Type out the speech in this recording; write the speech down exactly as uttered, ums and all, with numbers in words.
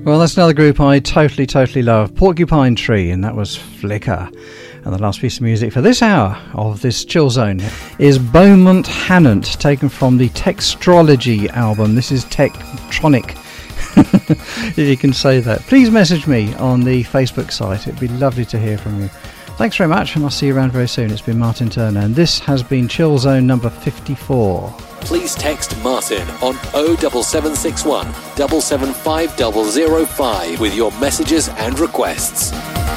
Well, that's another group I totally, totally love. Porcupine Tree, and that was Flicker. And the last piece of music for this hour of this Chill Zone is Beaumont Hannant, taken from the Textrology album. This is Tektronic, if you can say that. Please message me on the Facebook site. It'd be lovely to hear from you. Thanks very much, and I'll see you around very soon. It's been Martin Turner, and this has been Chill Zone number fifty-four. Please text Martin on oh seven seven six one, seven seven five zero zero five with your messages and requests.